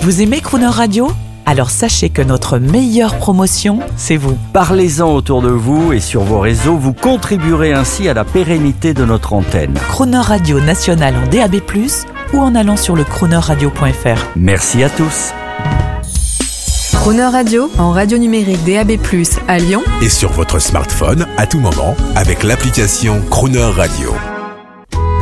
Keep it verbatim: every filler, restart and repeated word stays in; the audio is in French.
Vous aimez Crooner Radio ? Alors sachez que notre meilleure promotion, c'est vous. Parlez-en autour de vous et sur vos réseaux, vous contribuerez ainsi à la pérennité de notre antenne. Crooner Radio national en D A B plus, ou en allant sur le crooner radio point f r. Merci à tous. Crooner Radio, en radio numérique D A B plus, à Lyon. Et sur votre smartphone, à tout moment, avec l'application Crooner Radio.